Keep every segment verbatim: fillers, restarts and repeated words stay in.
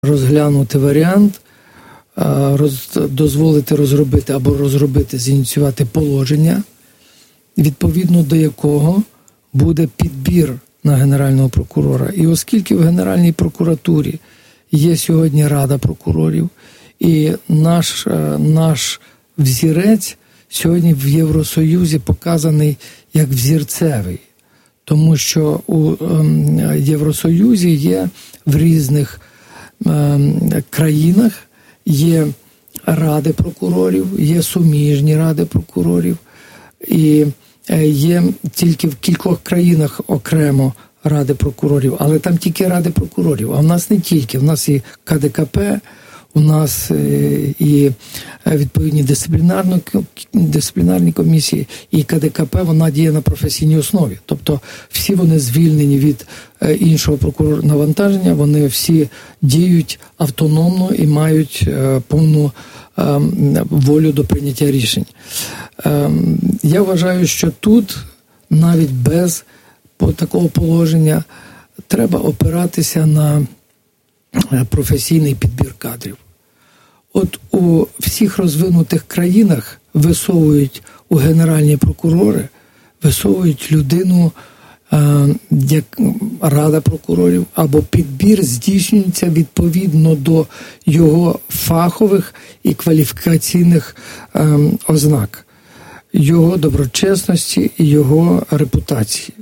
розглянути варіант, роз, дозволити розробити або розробити, зініціювати положення, відповідно до якого буде підбір на Генерального прокурора. І оскільки в Генеральній прокуратурі є сьогодні Рада прокурорів, і наш, наш взірець сьогодні в Євросоюзі показаний як взірцевий, тому що у Євросоюзі є в різних країнах є ради прокурорів, є суміжні ради прокурорів, і є тільки в кількох країнах окремо ради прокурорів, але там тільки ради прокурорів, а в нас не тільки, в нас і Ка Де Ка Пе, у нас і відповідні дисциплінарні, дисциплінарні комісії, і Ка Де Ка Пе, вона діє на професійній основі. Тобто всі вони звільнені від іншого прокурора навантаження, вони всі діють автономно і мають повну волю до прийняття рішень. Я вважаю, що тут навіть без такого положення треба опиратися на професійний підбір кадрів. От у всіх розвинутих країнах висовують у генеральні прокурори, висовують людину е, як Рада прокурорів, або підбір здійснюється відповідно до його фахових і кваліфікаційних е, ознак, його доброчесності і його репутації.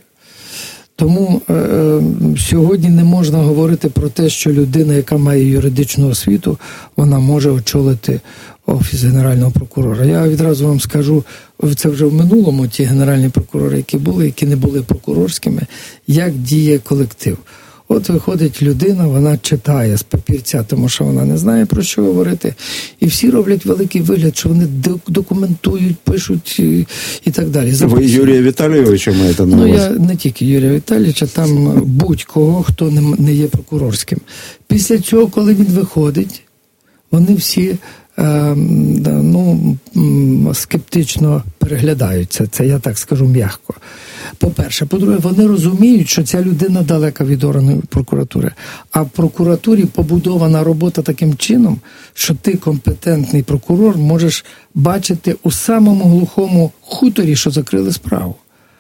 Тому е, сьогодні не можна говорити про те, що людина, яка має юридичну освіту, вона може очолити Офіс Генерального прокурора. Я відразу вам скажу, це вже в минулому ті генеральні прокурори, які були, які не були прокурорськими, як діє колектив. От виходить людина, вона читає з папірця, тому що вона не знає, про що говорити. І всі роблять великий вигляд, що вони документують, пишуть і, і так далі. Ви Юрія Віталійовича маєте на увазі? Ну, я не тільки Юрія Віталійовича, там будь-кого, хто не, не є прокурорським. Після цього, коли він виходить, вони всі е, ну, скептично переглядаються. Це я так скажу м'яко. По-перше. По-друге, вони розуміють, що ця людина далека від органу прокуратури. А в прокуратурі побудована робота таким чином, що ти, компетентний прокурор, можеш бачити у самому глухому хуторі, що закрили справу.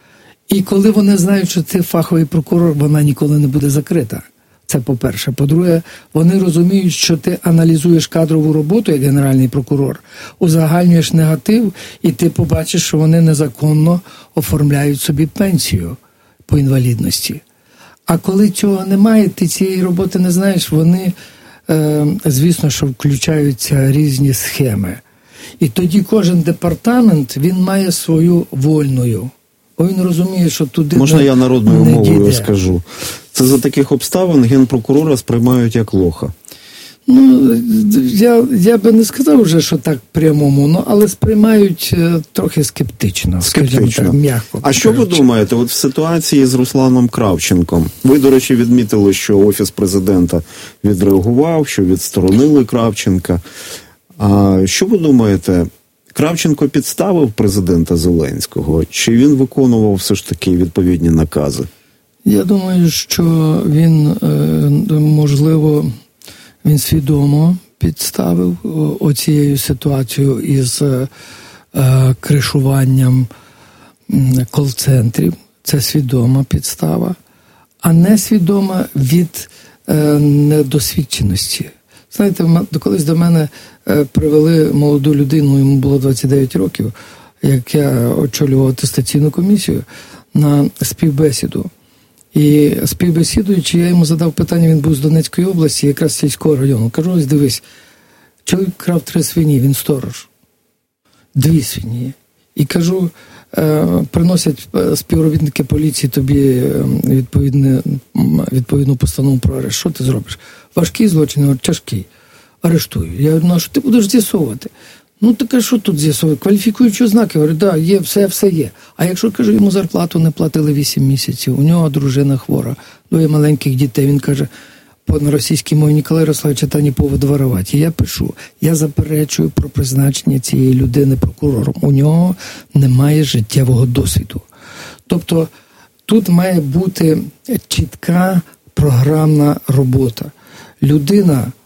І коли вони знають, що ти фаховий прокурор, вона ніколи не буде закрита. Це по-перше. По-друге, вони розуміють, що ти аналізуєш кадрову роботу як генеральний прокурор, узагальнюєш негатив, і ти побачиш, що вони незаконно оформляють собі пенсію по інвалідності. А коли цього немає, ти цієї роботи не знаєш, вони, е, звісно, що включаються різні схеми. І тоді кожен департамент, він має свою вольною. Бо він розуміє, що туди Можна не, я народною не мовою дійде. скажу? Це за таких обставин генпрокурора сприймають як лоха. Ну, я, я би не сказав вже, що так прямому, ну, але сприймають е, трохи скептично, скажімо так, м'яко. А що ви думаєте, от в ситуації з Русланом Кравченком? Ви, до речі, відмітили, що Офіс Президента відреагував, що відсторонили Кравченка. А що ви думаєте, Кравченко підставив президента Зеленського, чи він виконував все ж таки відповідні накази? Я думаю, що він, можливо, він свідомо підставив оцією ситуацією із кришуванням кол-центрів. Це свідома підстава, а несвідома від недосвідченості. Знаєте, колись до мене привели молоду людину, йому було двадцять дев'ять років, як я очолював атестаційну комісію, на співбесіду. І співбесідуючи, я йому задав питання, він був з Донецької області, якраз з сільського району. Кажу, ось дивись, чоловік крав три свині, він сторож. Дві свині. І кажу, приносять співробітники поліції тобі відповідну, відповідну постанову про арешт. Що ти зробиш? Важкий злочин, говорю, тяжкий. Арештую. Я говорю, ну, а що ти будеш з'ясовувати? Ну, таке, що тут з'ясовувати? Кваліфікуючі ознаки. Я говорю, так, да, є, все, все є. А якщо, кажу, йому зарплату не платили вісім місяців, у нього дружина хвора, двоє маленьких дітей, він каже, на російській мові Ніколай Ярославович, це не повод воровати. І я пишу, я заперечую про призначення цієї людини прокурором. У нього немає життєвого досвіду. Тобто, тут має бути чітка програмна робота. Людина